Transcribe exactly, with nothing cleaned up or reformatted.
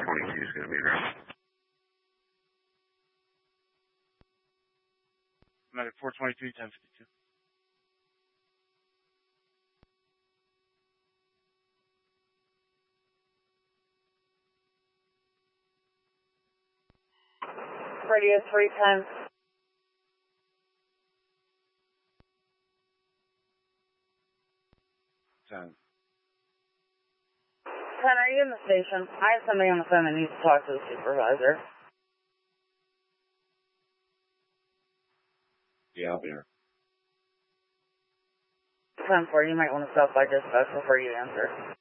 twenty-two is going to be there. Medic four twenty-three, ten fifty-two. Radio three ten. ten. ten, are you in the station? I have somebody on the phone that needs to talk to the supervisor. Yeah, I'll be here. ten four, you might want to stop by dispatch before you answer.